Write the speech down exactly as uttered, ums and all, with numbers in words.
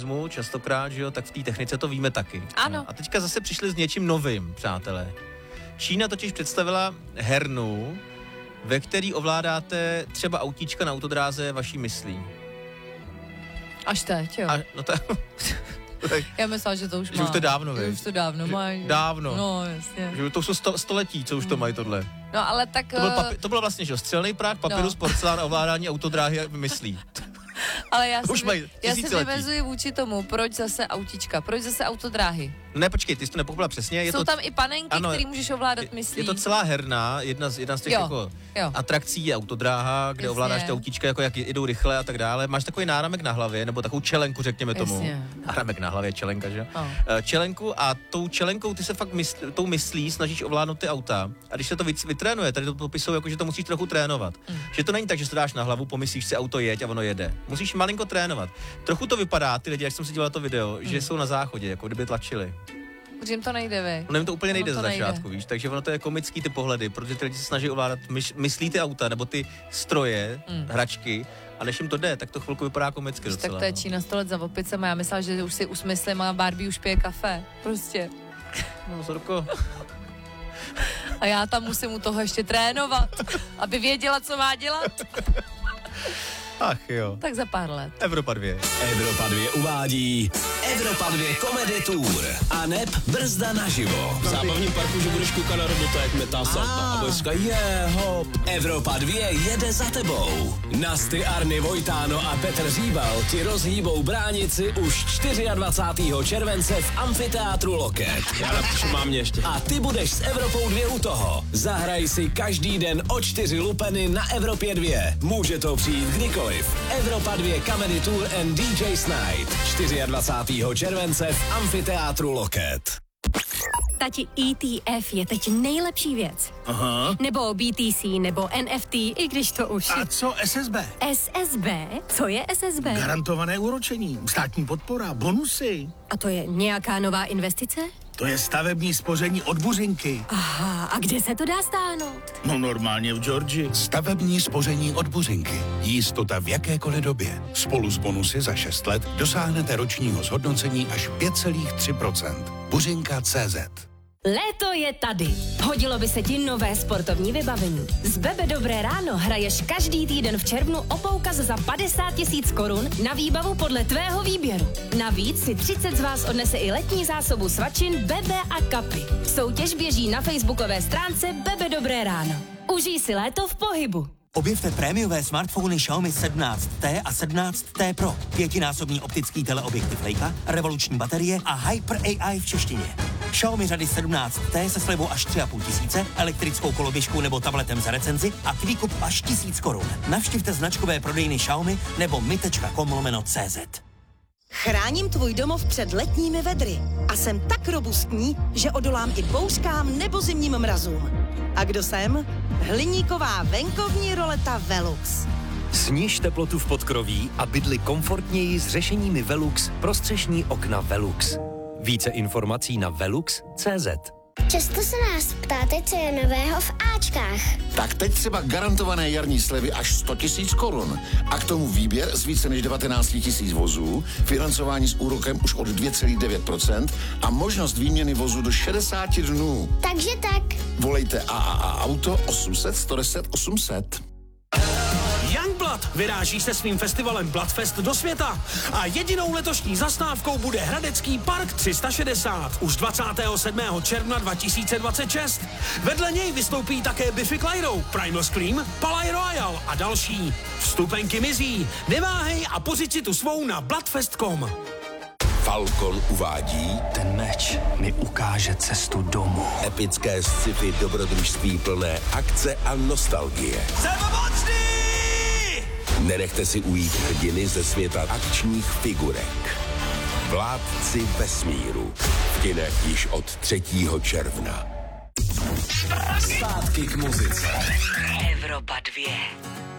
automobilismu častokrát, že jo, tak v té technice to víme taky. Ano. A teďka zase přišli s něčím novým, přátelé. Čína totiž představila hernu, ve který ovládáte třeba autíčka na autodráze vaší myslí. Až teď, jo. A, no to, tak, Já myslím, že to už že má. už to dávno, Že víš. už to dávno mají. Dávno. No, jasně. Že to jsou sto, století, co už to mají tohle. No, ale tak... To byl, papi- to byl vlastně, že střelný prach, papirus, No. porcelán, ovládání autodráhy myslí. Ale já, Už se, mají já se tisíciletí. vymezuji vůči tomu, proč zase autička, proč zase autodráhy. Ne, počkej, ty jsi to nepochopila přesně. Je Jsou to, tam i panenky, ano, který můžeš ovládat myslí. Je to celá herna, jedna z, jedna z těch Jo, jako jo. atrakcí je autodráha, kde Jasně. ovládáš ty autíčka, jako jak jdou rychle a tak dále. Máš takový náramek na hlavě, nebo takovou čelenku, řekněme tomu. Jasně. Náramek na hlavě, čelenka, že? No. Eh, Čelenku a tou čelenkou ty se fakt mysl, tou myslí snažíš ovládnout ty auta. A když se to vyt- vytrénuje, tady to popisují, jako, že to musíš trochu trénovat. Mm. Že to není tak, že se dáš na hlavu, pomyslíš si auto jeď a ono jede. Musíš malinko trénovat. Trochu to vypadá, ty lidi, jak jsem si dělal to video, mm. že jsou na záchodě, jako kdyby tlačili. Protože jim to nejde, vy. No jim to úplně nejde Ono za to začátku, nejde. víš, takže ono to je komický ty pohledy, protože ty lidi se snaží ovládat myš, myslí ty auta, nebo ty stroje, Mm. hračky, a než jim to jde, tak to chvilku vypadá komicky Tak docela. to je no. Čína sto let za opicema, já myslela, že už si usmyslím a Barbie už pije kafe. Prostě. No, Zorko. A já tam musím u toho ještě trénovat, aby věděla, co má dělat. Ach jo. Tak za pár let. Evropa dvě. Evropa dvě uvádí Evropa dvě Comedy Tour a neb Brzda naživo. V zábavním parku, že budeš koukat na robota, jak metá salta a budeš říkat, je, hop. Evropa dvě jede za tebou. Nasty, Arny, Vojtáno a Petr Říbal ti rozhýbou bránici už dvacátého čtvrtého července v amfiteátru Loket. Já napíšu mámě ještě. A ty budeš s Evropou dvě u toho. Zahraj si každý den o čtyři lupeny na Evropě dvě. Může to přijít kdykoliv. Evropa dvě Comedy Tour and D J's Night. dvacátého čtvrtého července v amfiteátru Loket. Tati, E T F je teď nejlepší věc. Aha. Nebo B T C, nebo N F T, i když to už... A co S S B? S S B? Co je S S B? Garantované úročení, státní podpora, bonusy. A to je nějaká nová investice? To je stavební spoření od Buřinky. Aha, a kde se to dá stáhnout? No normálně v Georgii. Stavební spoření od Buřinky. Jistota v jakékoliv době. Spolu s bonusy za šest let dosáhnete ročního zhodnocení až pět celá tři procenta. Buřinka tečka cé zet. Léto je tady. Hodilo by se ti nové sportovní vybavení. Z Bebe Dobré ráno hraješ každý týden v červnu o poukaz za padesát tisíc korun na výbavu podle tvého výběru. Navíc si třicet z vás odnese i letní zásobu svačin Bebe a kapy. Soutěž běží na facebookové stránce Bebe Dobré ráno. Užij si léto v pohybu. Objevte prémiové smartfony Xiaomi sedmnáct T a sedmnáct T Pro. Pětinásobný optický teleobjektiv Leica, revoluční baterie a Hyper A I v češtině. Xiaomi řady sedmnáct T se slevou až tři a půl tisíce, elektrickou koloběžkou nebo tabletem za recenzi a kvíkup až tisíc korun. Navštivte značkové prodejny Xiaomi nebo mi tečka com lomeno cé zet. Chráním tvůj domov před letními vedry a jsem tak robustní, že odolám i bouřkám nebo zimním mrazům. A kdo jsem? Hliníková venkovní roleta Velux. Sniž teplotu v podkroví a bydli komfortněji s řešeními Velux pro střešní okna Velux. Více informací na velux tečka cé zet. Často se nás ptáte, co je nového v Ačkách. Tak teď třeba garantované jarní slevy až sto tisíc korun. A k tomu výběr z více než devatenáct tisíc vozů, financování s úrokem už od dvě celá devět procenta a možnost výměny vozu do šedesáti dnů. Takže tak. Volejte A A A Auto osm set, sto deset, osm set. Youngblood vyráží se svým festivalem Bloodfest do světa a jedinou letošní zastávkou bude Hradecký park tři sta šedesát už dvacátého sedmého června dva tisíce dvacet šest. Vedle něj vystoupí také Biffy Clyro, Primal Scream, Palais Royal a další. Vstupenky mizí. Neváhej a pořiď si tu svou na bloodfest tečka com. Falcon uvádí Ten meč mi ukáže cestu domů. epické sci-fi dobrodružství plné akce a nostalgie. Jsem mocný! Nenechte si ujít hrdiny ze světa akčních figurek. Vládci vesmíru. V kinech již od třetího června. Zpátky k muzice. Evropa dvě.